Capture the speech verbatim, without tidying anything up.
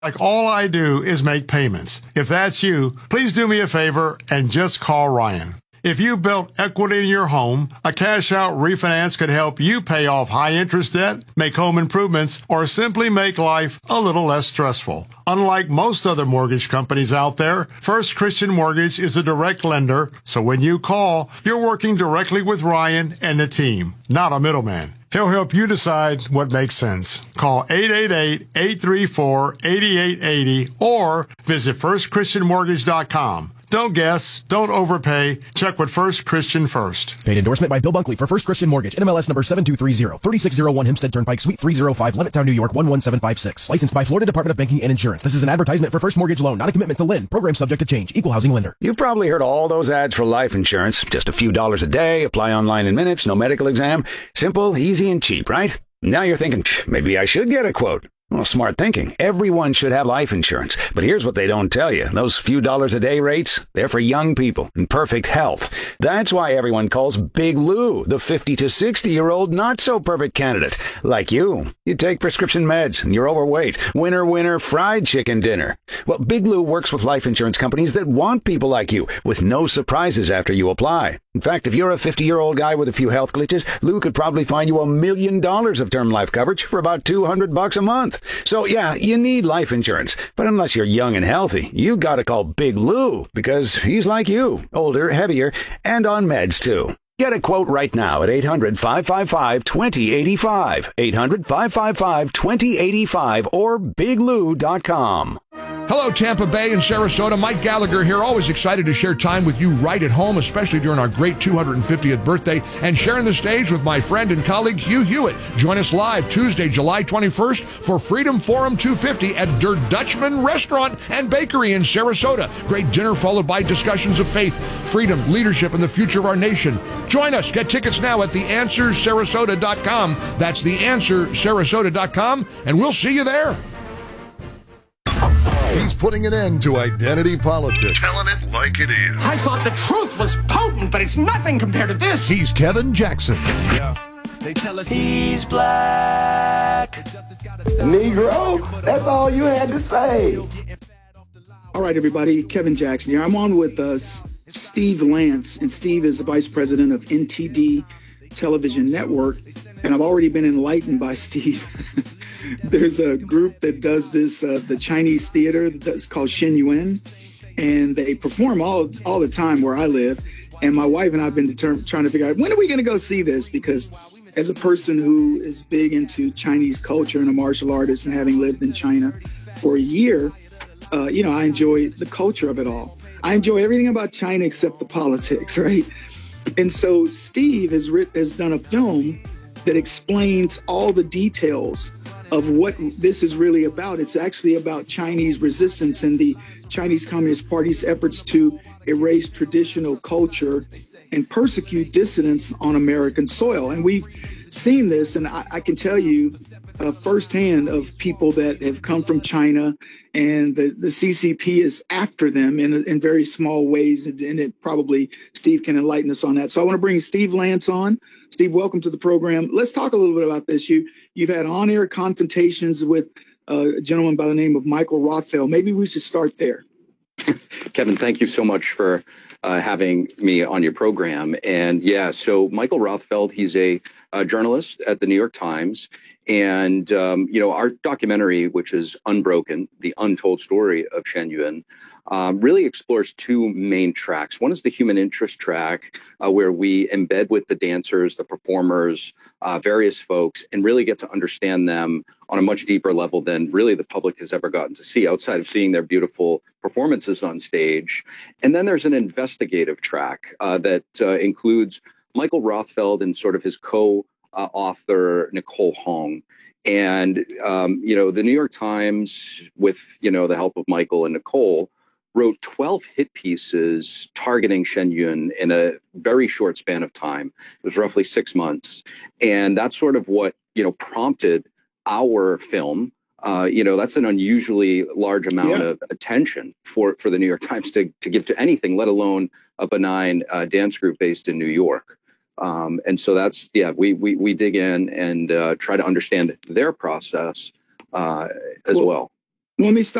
Like all I do is make payments. If that's you, please do me a favor and just call Ryan. If you built equity in your home, a cash-out refinance could help you pay off high-interest debt, make home improvements, or simply make life a little less stressful. Unlike most other mortgage companies out there, First Christian Mortgage is a direct lender, so when you call, you're working directly with Ryan and the team, not a middleman. He'll help you decide what makes sense. Call eight eight eight, eight three four, eight eight eight zero or visit first christian mortgage dot com. Don't guess. Don't overpay. Check with First Christian first. Paid endorsement by Bill Bunkley for First Christian Mortgage. N M L S number seven two three zero, three six zero one Hempstead Turnpike, Suite three oh five, Levittown, New York one one seven five six. Licensed by Florida Department of Banking and Insurance. This is an advertisement for First Mortgage Loan, not a commitment to lend. Program subject to change. Equal housing lender. You've probably heard all those ads for life insurance. Just a few dollars a day, apply online in minutes, no medical exam. Simple, easy, and cheap, right? Now you're thinking, maybe I should get a quote. Well, smart thinking. Everyone should have life insurance. But here's what they don't tell you. Those few dollars a day rates, they're for young people in perfect health. That's why everyone calls Big Lou the fifty to sixty-year-old not-so-perfect candidate. Like you. You take prescription meds and you're overweight. Winner, winner, fried chicken dinner. Well, Big Lou works with life insurance companies that want people like you with no surprises after you apply. In fact, if you're a fifty-year-old guy with a few health glitches, Lou could probably find you a million dollars of term life coverage for about two hundred bucks a month. So, yeah, you need life insurance. But unless you're young and healthy, you gotta call Big Lou because he's like you, older, heavier, and on meds, too. Get a quote right now at eight hundred, five five five, two oh eight five, eight hundred, five five five, two oh eight five, or big lou dot com. Hello, Tampa Bay and Sarasota. Mike Gallagher here. Always excited to share time with you right at home, especially during our great two hundred fiftieth birthday, and sharing the stage with my friend and colleague Hugh Hewitt. Join us live Tuesday, July twenty-first for Freedom Forum two fifty at Der Dutchman Restaurant and Bakery in Sarasota. Great dinner followed by discussions of faith, freedom, leadership, and the future of our nation. Join us. Get tickets now at the answer sarasota dot com. That's the answer sarasota dot com, and we'll see you there. He's putting an end to identity politics. Telling it like it is. I thought the truth was potent, but it's nothing compared to this. He's Kevin Jackson. Yeah. They tell us he's black. Negro, that's all you had to say. All right, everybody. Kevin Jackson here. I'm on with uh, Steve Lance, and Steve is the vice president of N T D Television Network. And I've already been enlightened by Steve. There's a group that does this, uh, the Chinese theater that's called Shen Yuan, and they perform all all the time where I live. And my wife and I have been determined, trying to figure out, when are we going to go see this? Because as a person who is big into Chinese culture and a martial artist and having lived in China for a year, uh, you know, I enjoy the culture of it all. I enjoy everything about China except the politics, right? And so Steve has writ- has done a film that explains all the details of what this is really about. It's actually about Chinese resistance and the Chinese Communist Party's efforts to erase traditional culture and persecute dissidents on American soil. And we've seen this, and I, I can tell you uh, firsthand of people that have come from China, and the, the C C P is after them in, in very small ways. And, and it probably, Steve can enlighten us on that. So I want to bring Steve Lance on. Steve, welcome to the program. Let's talk a little bit about this. You, you've had on-air confrontations with uh, a gentleman by the name of Michael Rothfeld. Maybe we should start there. Kevin, thank you so much for uh, having me on your program. And yeah, so Michael Rothfeld, he's a, a journalist at the New York Times. And, um, you know, our documentary, which is Unbroken, the untold story of Shen Yuan, um, really explores two main tracks. One is the human interest track, uh, where we embed with the dancers, the performers, uh, various folks, and really get to understand them on a much deeper level than really the public has ever gotten to see outside of seeing their beautiful performances on stage. And then there's an investigative track uh, that uh, includes Michael Rothfeld and sort of his co Uh, author Nicole Hong. And, um, you know, the New York Times, with, you know, the help of Michael and Nicole, wrote twelve hit pieces targeting Shen Yuan in a very short span of time. It was roughly six months. And that's sort of what, you know, prompted our film. Uh, you know, that's an unusually large amount yeah. of attention for, for the New York Times to, to give to anything, let alone a benign uh, dance group based in New York. Um, and so that's, yeah, we, we, we dig in and uh, try to understand their process uh, as well. well. Well, let me stop.